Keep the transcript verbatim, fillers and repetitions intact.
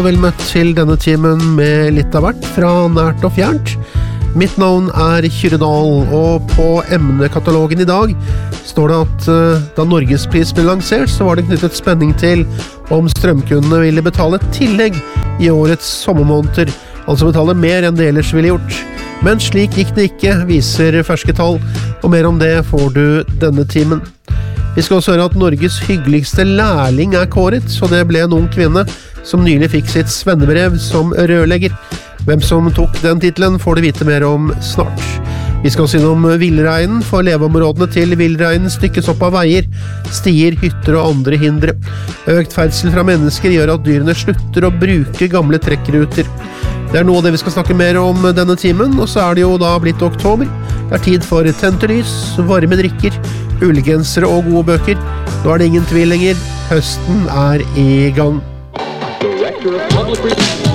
Vel møtt til denne timen med litt av hvert fra nært og fjernt. Mitt navn er Kyrre Dahl, og på emnekatalogen i dag står det at uh, da Norgespris ble lansert, så var det knyttet spenning til om strømkundene ville betale tillegg i årets sommermåneder, altså betale mer enn det ellers ville gjort. Men slik gikk det ikke, viser ferske tall, og mer om det får du denne timen. Vi skal også høre at Norges hyggeligste lærling er kåret, så det ble en ung kvinne som nylig fikk sitt svennebrev som rørlegger. Hvem som tok den titelen får du vite mer om snart. Vi skal si noe om villreinen, for leveområdene til villreinen stykkes opp av veier, stier, hytter og andre hindre. Økt ferdsel fra mennesker gjør at dyrene slutter å bruke gamle trekkruter. Det er noe av det vi skal snakke mer om denne timen, og så er det jo da blitt oktober. Det er tid for tente lys, varme drikker, ulegensere og gode bøker. Nå er det ingen tvil lenger, høsten er i gang.